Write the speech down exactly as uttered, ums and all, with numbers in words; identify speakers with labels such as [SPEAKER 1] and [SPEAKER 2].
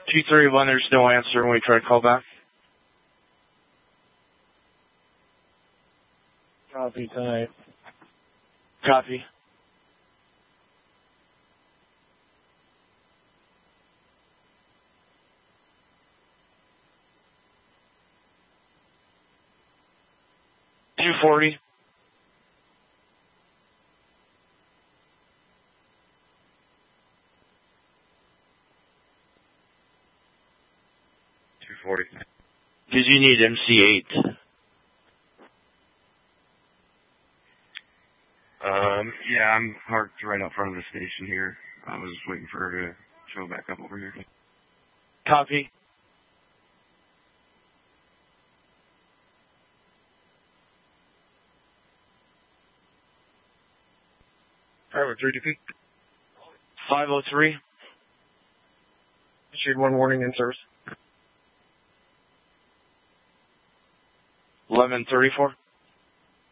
[SPEAKER 1] two thirty-one, there's no answer when we try to call back.
[SPEAKER 2] Copy, tonight.
[SPEAKER 1] Copy. two forty.
[SPEAKER 3] two forty.
[SPEAKER 1] Did you need M C eight?
[SPEAKER 3] Um, yeah, I'm parked right out front of the station here. I was just waiting for her to show back up over here.
[SPEAKER 1] Copy.
[SPEAKER 2] Driver three D P.
[SPEAKER 1] five oh three.
[SPEAKER 2] Issued one warning in service.
[SPEAKER 1] eleven thirty-four.